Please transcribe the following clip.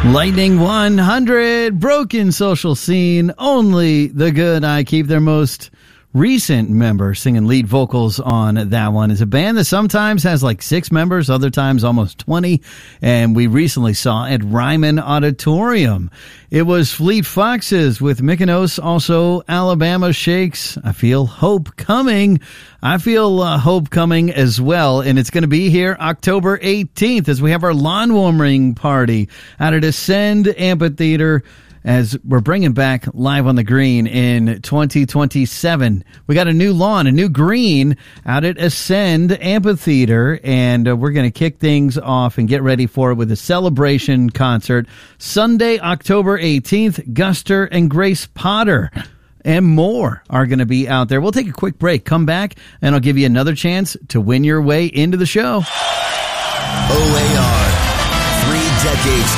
Lightning 100, Broken Social Scene, Only the Good I Keep. Their most recent member singing lead vocals on that one is a band that sometimes has like 6 members, other times almost 20, and we recently saw at Ryman Auditorium. It was Fleet Foxes with Mykonos, also Alabama Shakes. I Feel Hope Coming. I feel hope coming as well, and it's going to be here October 18th as we have our lawn warming party out at Ascend Amphitheater, as we're bringing back Live on the Green in 2027. We got a new lawn, a new green out at Ascend Amphitheater, and we're going to kick things off and get ready for it with a celebration concert. Sunday, October 18th, Guster and Grace Potter and more are going to be out there. We'll take a quick break, come back, and I'll give you another chance to win your way into the show. OAR, 3 decades